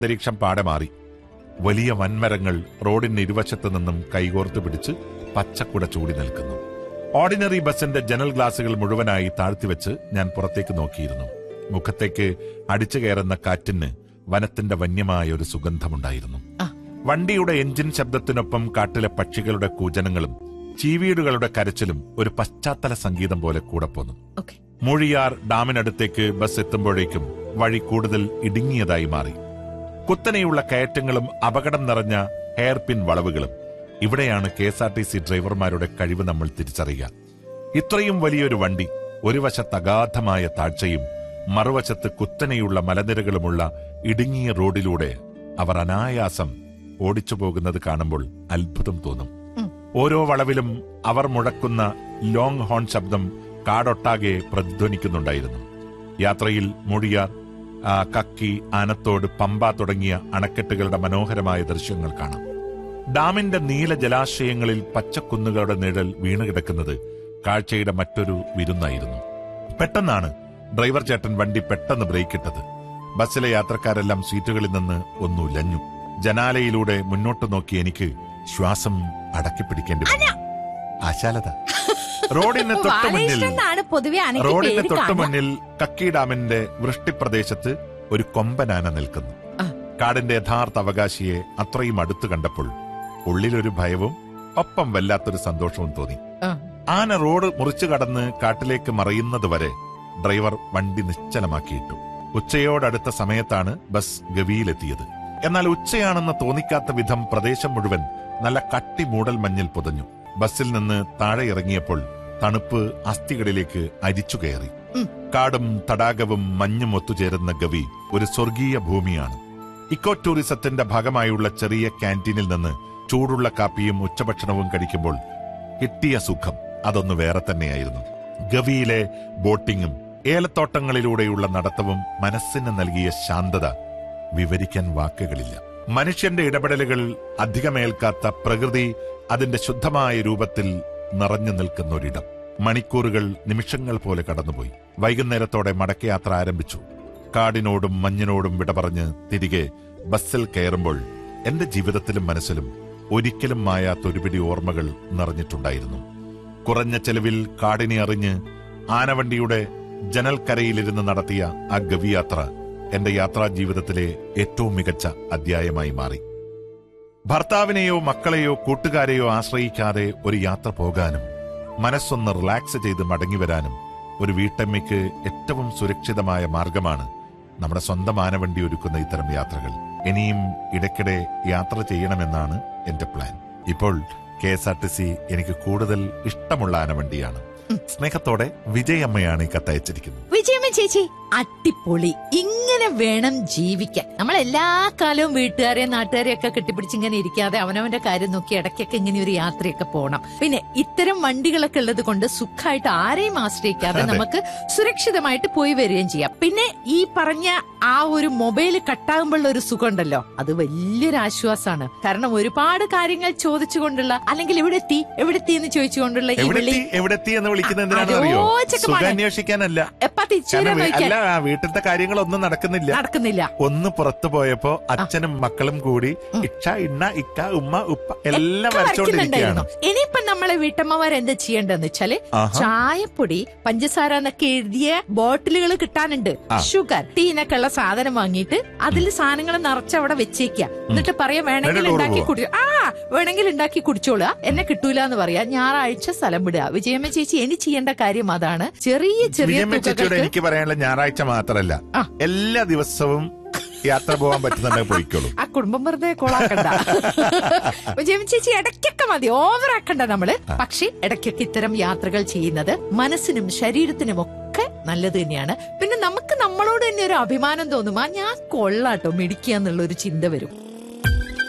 അന്തരീക്ഷം പാടെ മാറി. വലിയ വൻമരങ്ങൾ റോഡിന് ഇരുവശത്തു നിന്നും കൈകോർത്ത് പിടിച്ച് പച്ചക്കുട ചൂടി നിൽക്കുന്നു. ഓർഡിനറി ബസിന്റെ ജനൽ ഗ്ലാസുകൾ മുഴുവനായി താഴ്ത്തിവെച്ച് ഞാൻ പുറത്തേക്ക് നോക്കിയിരുന്നു. മുഖത്തേക്ക് അടിച്ചു കയറുന്ന കാറ്റിന് വനത്തിന്റെ വന്യമായ ഒരു സുഗന്ധമുണ്ടായിരുന്നു. വണ്ടിയുടെ എഞ്ചിൻ ശബ്ദത്തിനൊപ്പം കാട്ടിലെ പക്ഷികളുടെ കൂജനങ്ങളും ചീവീടുകളുടെ കരച്ചിലും ഒരു പശ്ചാത്തല സംഗീതം പോലെ കൂടെ പോന്നു. മൂഴിയാർ ഡാമിനടുത്തേക്ക് ബസ് എത്തുമ്പോഴേക്കും വഴി കൂടുതൽ ഇടുങ്ങിയതായി മാറി. കുത്തനെയുള്ള കയറ്റങ്ങളും അപകടം നിറഞ്ഞ ഹെയർപിൻ വളവുകളും. ഇവിടെയാണ് KSRTC ഡ്രൈവർമാരുടെ കഴിവ് നമ്മൾ തിരിച്ചറിയുക. ഇത്രയും വലിയൊരു വണ്ടി ഒരു വശത്ത് അഗാധമായ താഴ്ചയും മറുവശത്ത് കുത്തനെയുള്ള മലനിരകളുമുള്ള ഇടുങ്ങിയ റോഡിലൂടെ അവർ അനായാസം ഓടിച്ചു പോകുന്നത് കാണുമ്പോൾ അത്ഭുതം തോന്നും. ഓരോ വളവിലും അവർ മുഴക്കുന്ന ലോങ് ഹോൺ ശബ്ദം കാടൊട്ടാകെ പ്രതിധ്വനിക്കുന്നുണ്ടായിരുന്നു. യാത്രയിൽ മൂഴിയാർ, കക്കി, ആനത്തോട്, പമ്പ തുടങ്ങിയ അണക്കെട്ടുകളുടെ മനോഹരമായ ദൃശ്യങ്ങൾ കാണാം. ഡാമിന്റെ നീല ജലാശയങ്ങളിൽ പച്ചക്കുന്നുകളുടെ നിഴൽ വീണുകിടക്കുന്നത് കാഴ്ചയുടെ മറ്റൊരു വിരുന്നായിരുന്നു. പെട്ടെന്നാണ് ഡ്രൈവർ ചേട്ടൻ വണ്ടി പെട്ടെന്ന് ബ്രേക്കിട്ടത്. ബസ്സിലെ യാത്രക്കാരെല്ലാം സീറ്റുകളിൽ നിന്ന് ഒന്നു ഉലഞ്ഞു. ജനാലയിലൂടെ മുന്നോട്ട് നോക്കി എനിക്ക് ശ്വാസം അടക്കിപ്പിടിക്കേണ്ടി വന്നു. ആശാലത. റോഡിന് തൊട്ടു മുന്നിൽ കക്കി ഡാമിന്റെ വൃഷ്ടിപ്രദേശത്ത് ഒരു കൊമ്പനാന നിൽക്കുന്നു. കാടിന്റെ യഥാർത്ഥ അവകാശിയെ അത്രയും അടുത്ത് കണ്ടപ്പോൾ ഉള്ളിലൊരു ഭയവും ഒപ്പം വല്ലാത്തൊരു സന്തോഷവും തോന്നി. ആന റോഡ് മുറിച്ചു കടന്ന് കാട്ടിലേക്ക് മറയുന്നതുവരെ ഡ്രൈവർ വണ്ടി നിശ്ചലമാക്കിയിട്ടു. ഉച്ചയോടടുത്ത സമയത്താണ് ബസ് ഗവിയിലെത്തിയത്. എന്നാൽ ഉച്ചയാണെന്ന് തോന്നിക്കാത്ത വിധം പ്രദേശം മുഴുവൻ നല്ല കട്ടി മൂടൽ മഞ്ഞിൽ പുതഞ്ഞു. ബസ്സിൽ നിന്ന് താഴെ ഇറങ്ങിയപ്പോൾ തണുപ്പ് അസ്ഥികളിലേക്ക് അരിച്ചു കയറി. കാടും തടാകവും മഞ്ഞും ഒത്തുചേരുന്ന ഗവി ഒരു സ്വർഗീയ ഭൂമിയാണ്. ഇക്കോ ടൂറിസത്തിന്റെ ഭാഗമായുള്ള ചെറിയ ക്യാന്റീനിൽ നിന്ന് ചൂടുള്ള കാപ്പിയും ഉച്ചഭക്ഷണവും കഴിക്കുമ്പോൾ കിട്ടിയ സുഖം അതൊന്നു വേറെ തന്നെയായിരുന്നു. ഗവിയിലെ ബോട്ടിങ്ങും ഏലത്തോട്ടങ്ങളിലൂടെയുള്ള നടത്തവും മനസ്സിന് നൽകിയ ശാന്തത വിവരിക്കാൻ വാക്കുകളില്ല. മനുഷ്യന്റെ ഇടപെടലുകൾ അധികമേൽക്കാത്ത പ്രകൃതി അതിന്റെ ശുദ്ധമായ രൂപത്തിൽ നിറഞ്ഞു നിൽക്കുന്ന ഒരിടം. മണിക്കൂറുകൾ നിമിഷങ്ങൾ പോലെ കടന്നുപോയി. വൈകുന്നേരത്തോടെ മടക്കയാത്ര ആരംഭിച്ചു. കാടിനോടും മഞ്ഞിനോടും വിട പറഞ്ഞ് തിരികെ ബസ്സിൽ കയറുമ്പോൾ എന്റെ ജീവിതത്തിലും മനസ്സിലും ഒരിക്കലും മായാത്തൊരുപിടി ഓർമ്മകൾ നിറഞ്ഞിട്ടുണ്ടായിരുന്നു. കുറഞ്ഞ ചെലവിൽ കാടിനെ അറിഞ്ഞ് ആനവണ്ടിയുടെ ജനൽക്കരയിലിരുന്ന് നടത്തിയ ആ ഗവിയാത്ര എന്റെ യാത്രാ ജീവിതത്തിലെ ഏറ്റവും മികച്ച അധ്യായമായി മാറി. ഭർത്താവിനെയോ മക്കളെയോ കൂട്ടുകാരെയോ ആശ്രയിക്കാതെ ഒരു യാത്ര പോകാനും മനസ്സൊന്ന് റിലാക്സ് ചെയ്ത് മടങ്ങിവരാനും ഒരു വീട്ടമ്മയ്ക്ക് ഏറ്റവും സുരക്ഷിതമായ മാർഗമാണ് നമ്മുടെ സ്വന്തം ആനവണ്ടി ഒരുക്കുന്ന ഇത്തരം യാത്രകൾ. ഇനിയും ഇടയ്ക്കിടെ യാത്ര ചെയ്യണമെന്നാണ് എന്റെ പ്ലാൻ. ഇപ്പോൾ KSRTC എനിക്ക് കൂടുതൽ ഇഷ്ടമുള്ള ആനവണ്ടിയാണ്. സ്നേഹത്തോടെ വിജയമ്മയാണ് ഈ കത്തയച്ചിരിക്കുന്നത്. വിജയമ്മ ചേച്ചി, അടിപൊളി. ഇങ്ങനെ വേണം ജീവിക്കാൻ. നമ്മൾ എല്ലാ കാലവും വീട്ടുകാരെയും നാട്ടുകാരെയും ഒക്കെ കെട്ടിപ്പിടിച്ച് ഇങ്ങനെ ഇരിക്കാതെ അവനവന്റെ കാര്യം നോക്കി ഇടയ്ക്കൊക്കെ ഇങ്ങനെ ഒരു യാത്രയൊക്കെ പോകണം. പിന്നെ ഇത്തരം വണ്ടികളൊക്കെ ഉള്ളത് കൊണ്ട് സുഖമായിട്ട് ആരെയും ആശ്രയിക്കാതെ നമുക്ക് സുരക്ഷിതമായിട്ട് പോയി വരികയും ചെയ്യാം. പിന്നെ ഈ പറഞ്ഞ ആ ഒരു മൊബൈൽ കട്ടാകുമ്പോഴുള്ള ഒരു സുഖം ഉണ്ടല്ലോ, അത് വലിയൊരു ആശ്വാസമാണ്. കാരണം ഒരുപാട് കാര്യങ്ങൾ ചോദിച്ചുകൊണ്ടുള്ള, അല്ലെങ്കിൽ എവിടെ എത്തി എന്ന് ചോദിച്ചുകൊണ്ടുള്ള ഈ വിളി, അന്വേഷിക്കാനല്ല, വീട്ടിലത്തെ കാര്യങ്ങളൊന്നും നടക്കുന്നില്ല. ഒന്ന് പുറത്തു പോയപ്പോ അച്ഛനും മക്കളും കൂടി ഇക്ഷ, ഇണ്ണ, ഇക്ക, ഉമ്മ, ഉപ്പ എല്ലാം വരച്ചോണ്ടിരിക്കുകയാണ്. ഇനിയിപ്പൊ നമ്മളെ വീട്ടമ്മമാർ എന്താ ചെയ്യേണ്ടതെന്ന് വെച്ചാല് ചായപ്പൊടി, പഞ്ചസാര എന്നൊക്കെ എഴുതിയ ബോട്ടിലുകൾ കിട്ടാനുണ്ട്. ഷുഗർ, ടീ എന്നൊക്കെ ഉള്ള സാധനം വാങ്ങിയിട്ട് അതിൽ സാധനങ്ങൾ നിറച്ച് അവിടെ വെച്ചേക്കുക. എന്നിട്ട് പറയാ വേണമെങ്കിൽ ഉണ്ടാക്കി കുടിച്ചോളുക, എന്നെ കിട്ടൂല എന്ന് പറയാ. ഞായറാഴ്ച സ്ഥലം വിടുക. വിജയമ്മ ചേച്ചി ഇനി ചെയ്യേണ്ട കാര്യം അതാണ്. ചെറിയ എനിക്ക് പറയാനുള്ള ഞായറാഴ്ച മാത്രല്ല, എല്ലാ ദിവസവും യാത്ര പോകാൻ പറ്റുന്നുണ്ടെങ്കിൽ പോയിക്കോളൂ. ആ കുടുംബം വെറുതെ കൊളാക്കണ്ട. വിജയമ്മ ചേച്ചി ഇടയ്ക്കൊക്കെ മതി, ഓവറാക്കണ്ട നമ്മള്. പക്ഷെ ഇടയ്ക്കൊക്കെ ഇത്തരം യാത്രകൾ ചെയ്യുന്നത് മനസ്സിനും ശരീരത്തിനും ഒക്കെ നല്ലത് തന്നെയാണ്. പിന്നെ നമുക്ക് നമ്മളോട് തന്നെ ഒരു അഭിമാനം തോന്നും. ഞാൻ കൊള്ളാട്ടോ, മിടിക്കുക എന്നുള്ള ഒരു ചിന്ത വരും.